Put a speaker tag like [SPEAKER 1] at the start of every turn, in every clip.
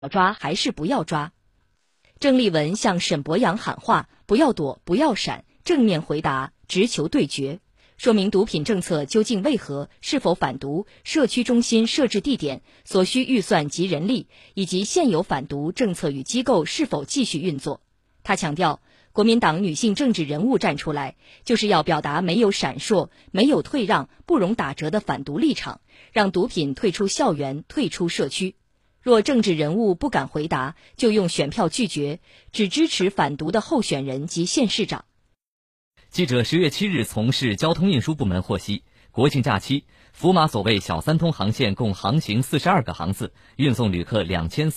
[SPEAKER 1] 抓还是不要抓？郑丽文向沈博阳喊话：不要躲，不要闪，正面回答，直球对决，说明毒品政策究竟为何，是否反毒，社区中心设置地点、所需预算及人力，以及现有反毒政策与机构是否继续运作。他强调，国民党女性政治人物站出来，就是要表达没有闪烁、没有退让、不容打折的反毒立场，让毒品退出校园、退出社区。若政治人物不敢回答，就用选票拒绝，只支持反毒的候选人及县市长。
[SPEAKER 2] 记者10月7日从市交通运输部门获悉，国庆假期，福马所谓小三通航线共航行42个航次，运送旅客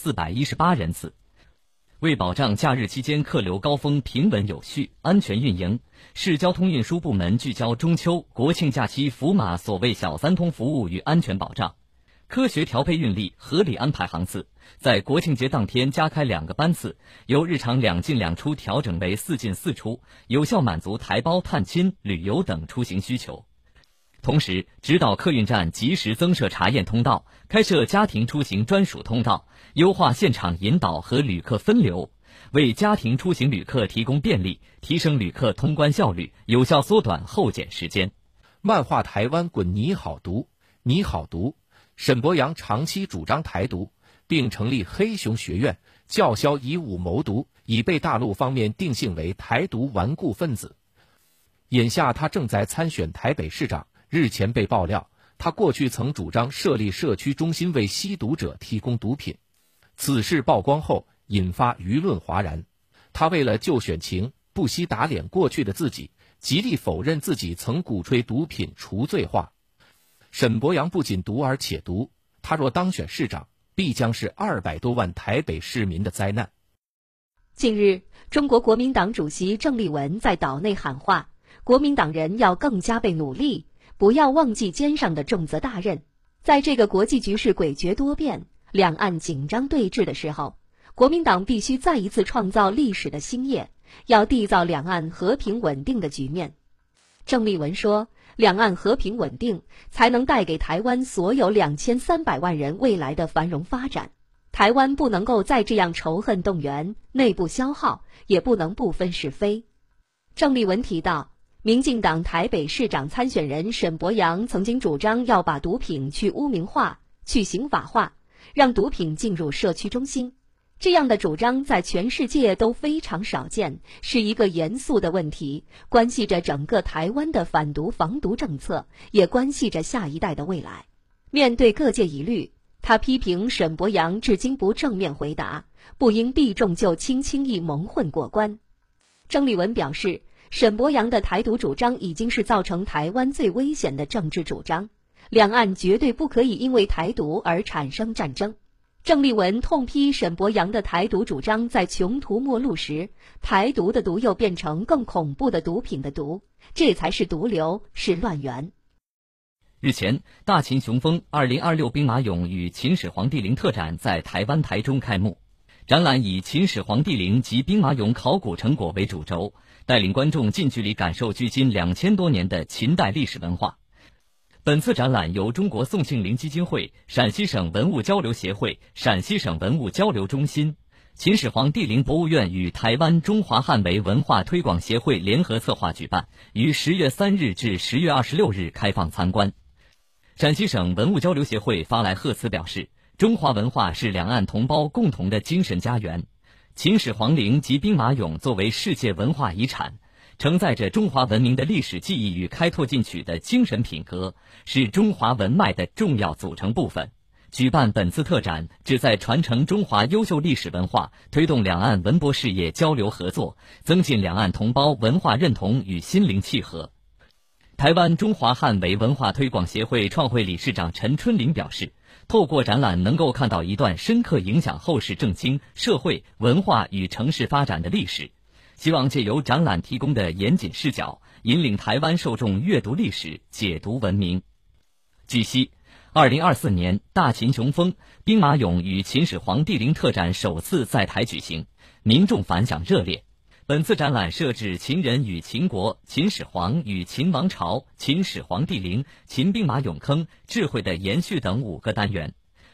[SPEAKER 2] 2418人次。为保障假日期间客流高峰平稳有序、安全运营，市交通运输部门聚焦中秋、国庆假期福马所谓小三通服务与安全保障，科学调配运力，合理安排航次，在国庆节当天加开2个班次，由日常2进2出调整为4进4出，有效满足台胞探亲、旅游等出行需求。同时，指导客运站及时增设查验通道，开设家庭出行专属通道，优化现场引导和旅客分流，为家庭出行旅客提供便利，提升旅客通关效率，有效缩短候检时间。
[SPEAKER 3] 漫画台湾滚你好毒，你好毒。沈博阳长期主张台独，并成立黑熊学院，叫嚣以武谋独，已被大陆方面定性为台独顽固分子。眼下他正在参选台北市长，日前被爆料，他过去曾主张设立社区中心为吸毒者提供毒品。此事曝光后，引发舆论哗然。他为了救选情，不惜打脸过去的自己，极力否认自己曾鼓吹毒品除罪化。沈博阳不仅毒而且毒，他若当选市长，必将是200多万台北市民的灾难。
[SPEAKER 4] 近日，中国国民党主席郑丽文在岛内喊话，国民党人要更加倍努力，不要忘记肩上的重责大任。在这个国际局势诡谲多变、两岸紧张对峙的时候，国民党必须再一次创造历史的新业，要缔造两岸和平稳定的局面。郑丽文说，两岸和平稳定才能带给台湾所有2300万人未来的繁荣发展。台湾不能够再这样仇恨动员、内部消耗，也不能不分是非。郑丽文提到，民进党台北市长参选人沈博阳曾经主张要把毒品去污名化、去刑法化，让毒品进入社区中心。这样的主张在全世界都非常少见，是一个严肃的问题，关系着整个台湾的反毒防毒政策，也关系着下一代的未来。面对各界疑虑，他批评沈博阳至今不正面回答，不应避重就轻，轻易蒙混过关。郑丽文表示，沈博阳的台独主张已经是造成台湾最危险的政治主张，两岸绝对不可以因为台独而产生战争。郑丽文痛批沈博阳的台独主张在穷途末路时，台独的毒又变成更恐怖的毒品的毒，这才是毒瘤，是乱源。
[SPEAKER 2] 日前，大秦雄风2026兵马俑与秦始皇帝陵特展在台湾台中开幕。展览以秦始皇帝陵及兵马俑考古成果为主轴，带领观众近距离感受距今2000多年的秦代历史文化。本次展览由中国宋庆龄基金会、陕西省文物交流协会、陕西省文物交流中心、秦始皇帝陵博物院与台湾中华汉维文化推广协会联合策划举办，于10月3日至10月26日开放参观。陕西省文物交流协会发来贺词表示，中华文化是两岸同胞共同的精神家园，秦始皇陵及兵马俑作为世界文化遗产，承载着中华文明的历史记忆与开拓进取的精神品格，是中华文脉的重要组成部分。举办本次特展，旨在传承中华优秀历史文化，推动两岸文博事业交流合作，增进两岸同胞文化认同与心灵契合。台湾中华汉维文化推广协会创会理事长陈春林表示，透过展览能够看到一段深刻影响后世政经、社会、文化与城市发展的历史，希望借由展览提供的严谨视角，引领台湾受众阅读历史、解读文明。据悉，2024年大秦雄风兵马俑与秦始皇帝陵特展首次在台举行，民众反响热烈。本次展览设置秦人与秦国、秦始皇与秦王朝、秦始皇帝陵、秦兵马俑坑、智慧的延续等5个单元。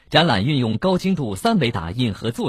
[SPEAKER 2] 展览运用高精度3维打印和